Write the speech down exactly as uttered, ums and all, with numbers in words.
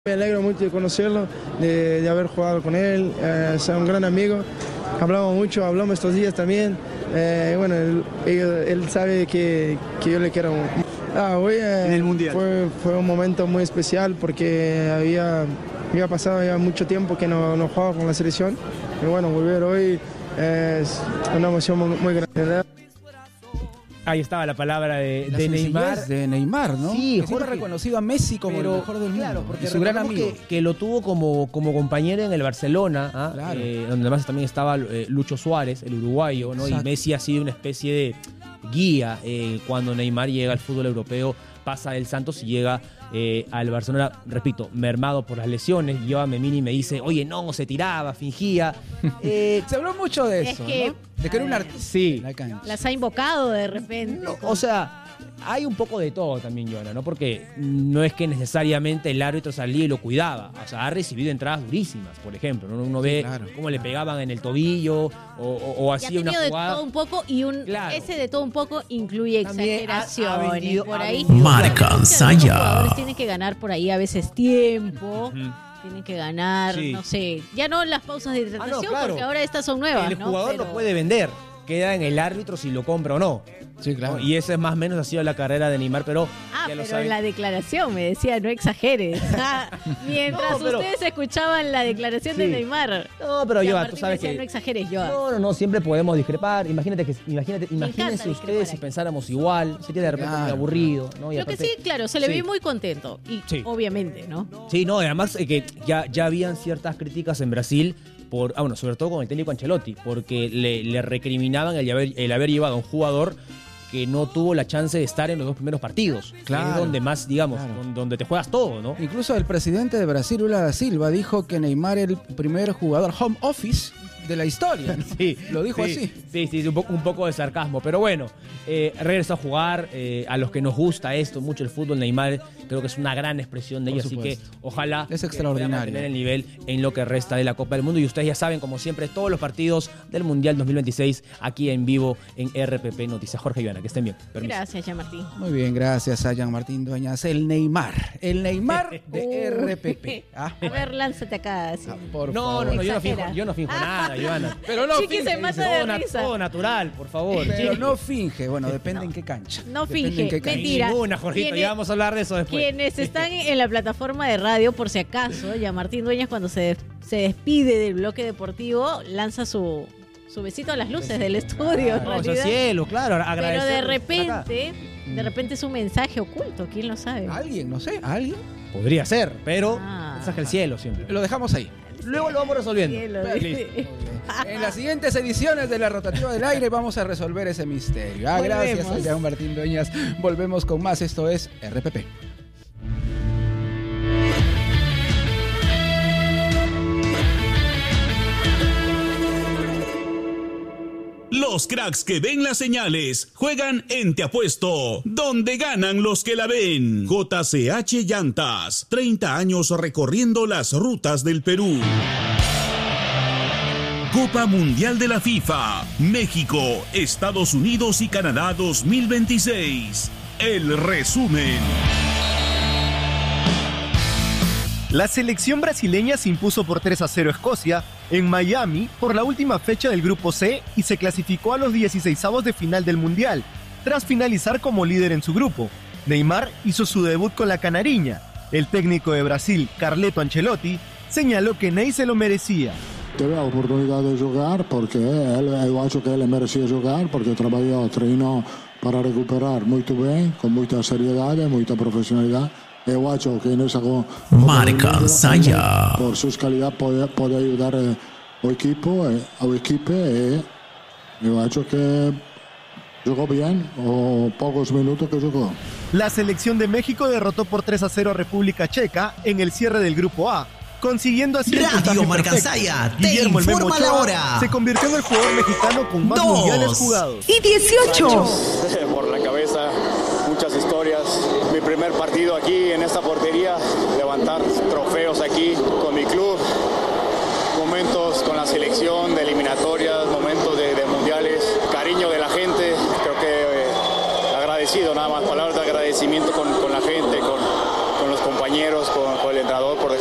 Me alegro mucho de conocerlo, de, de haber jugado con él, eh, es un gran amigo, hablamos mucho, hablamos estos días también, eh, bueno, él, él, él sabe que, que yo le quiero. Ah, hoy eh, en el Mundial. Fue, fue un momento muy especial porque había, había pasado ya mucho tiempo que no, no jugaba con la selección, y bueno, volver hoy eh, es una emoción muy, muy grande. Ahí estaba la palabra de, la de Neymar. de Neymar, ¿no? Sí, Jorge ha reconocido a Messi como pero, el mejor del mundo. Claro, porque su gran amigo. Que, que lo tuvo como, como compañero en el Barcelona, ¿ah? Claro. eh, donde además también estaba eh, Lucho Suárez, el uruguayo, ¿no? Y Messi ha sido una especie de guía eh, cuando Neymar llega al fútbol europeo, pasa del Santos y llega eh, al Barcelona, repito, mermado por las lesiones. Yo a Memini me dice, oye, no, se tiraba, fingía. Eh, se habló mucho de es eso, que, ¿no? De que era un artista. Sí. La cancha. Las ha invocado de repente. No, o sea, hay un poco de todo también, Joana, ¿no? Porque no es que necesariamente el árbitro salía y lo cuidaba. O sea, ha recibido entradas durísimas, por ejemplo, ¿no? Uno ve sí, claro, cómo le claro. pegaban en el tobillo o, o, o hacía una jugada. De todo un poco y un Claro. ese de todo un poco incluye También exageraciones. ha- ha vendido- por ha ahí. vendido- Marca Los Ensaya. jugadores tienen que ganar por ahí a veces tiempo. Ujú. Tienen que ganar, Sí. no sé, ya no las pausas de hidratación, Ah, no, claro. porque ahora estas son nuevas, El ¿no? jugador Pero- lo puede vender. Queda en el árbitro si lo compra o no. Sí, claro. ¿No? Y esa es más o menos ha sido la carrera de Neymar, pero Ah, ya lo pero saben. en la declaración me decía, no exageres. Ah, Mientras No, pero- ustedes escuchaban la declaración de Sí. Neymar. No, pero ya Joa, Martín tú sabes decía, que... no exageres, Joa. No, no, no, siempre podemos discrepar. Imagínate que, imagínate, imagínense discrepar ustedes si aquí. pensáramos igual, sería de repente Claro, muy aburrido, ¿no? Y Lo que aparte- sí, claro, se le Sí. ve muy contento. Y Sí. obviamente, ¿no? Sí, no, además eh, que ya, ya habían ciertas críticas en Brasil, por, ah, bueno, sobre todo con el técnico Ancelotti, porque le, le recriminaban el haber, el haber llevado a un jugador que no tuvo la chance de estar en los dos primeros partidos. Que Claro. es donde más, digamos, Claro. don- donde te juegas todo, ¿no? Incluso el presidente de Brasil, Lula da Silva, dijo que Neymar era el primer jugador home office de la historia. ¿no? Sí, Lo dijo sí, así. Sí, sí, un, po- un poco de sarcasmo. Pero bueno, eh, regresó a jugar. eh, a los que nos gusta esto, mucho el fútbol, Neymar, creo que es una gran expresión de Por ello. Así que supuesto. ojalá Es que extraordinario. pueda mantener el nivel en lo que resta de la Copa del Mundo. Y ustedes ya saben, como siempre, todos los partidos del Mundial dos mil veintiséis aquí en vivo en R P P Noticias. Jorge y Ivana, que estén bien. Permiso. Gracias, ya Martín. Muy bien, gracias a Jean Martín Dueñas. El Neymar. El Neymar de Uy. R P P. Ah, A ver, lánzate acá. sí. ah, por No, favor. no, no, yo no finjo, Exagera. yo no finjo nada, Ivana. Pero no Chiqui se finge, mata dice. de Todo, na- risa. todo natural, por favor. Pero Chiqui. no finge. Bueno, depende en qué cancha. No Depende finge. en qué cancha. Mentira. Ninguna, Jorgito, Quienes- ya vamos a hablar de eso después. Quienes están en la plataforma de radio, por si acaso, ya Martín Dueñas cuando se, se despide del bloque deportivo, lanza su, su besito a las luces del estudio. en No, o sea, realidad. cielo, claro, Pero de agradecer por estar acá. repente, de repente es un mensaje oculto, ¿quién lo sabe? ¿Alguien? No sé. ¿Alguien? Podría ser, pero Ah. mensaje al cielo siempre. Lo dejamos ahí. Luego lo vamos resolviendo. Cielo, Listo. dice. En las siguientes ediciones de la Rotativa del Aire vamos a resolver ese misterio. Ah, gracias a Volvemos. Jean Martín Dueñas. Volvemos con más. Esto es R P P. Los cracks que ven las señales juegan en Te Apuesto, donde ganan los que la ven. J C H Llantas, treinta años recorriendo las rutas del Perú. Copa Mundial de la FIFA, México, Estados Unidos y Canadá dos mil veintiséis. El resumen. La selección brasileña se impuso por tres a cero a Escocia en Miami por la última fecha del Grupo C y se clasificó a los dieciseisavos de final del Mundial, tras finalizar como líder en su grupo. Neymar hizo su debut con la canariña. El técnico de Brasil, Carleto Ancelotti, señaló que Ney se lo merecía. Teve a oportunidade de jogar porque ele, eu acho que ele merecia jogar porque trabalhou, treinou para recuperar muito bem, com muita seriedade, muita profissionalidade. Eu acho que nessa Marca Ensaya. por suas qualidades pode, pode ajudar eh, o equipo, eh, ao equipe e eu acho que jogou bem os poucos minutos que jogou. La selección de México derrotó por tres a cero a República Checa en el cierre del Grupo A, consiguiendo así el Radio puntaje Marca perfecto. Ensaya te Guillermo el Memo informa la Ochoa hora. se convirtió en el jugador mexicano con más Dos. mundiales jugados. Y dieciocho. Por la cabeza, muchas historias. Mi primer partido aquí en esta portería, levantar trofeos aquí con mi club, momentos con la selección de eliminatorias, momentos de, de mundiales, cariño de la gente, creo que eh, agradecido nada más, palabras de agradecimiento con, con la gente, con, con los compañeros, con, con el entrenador por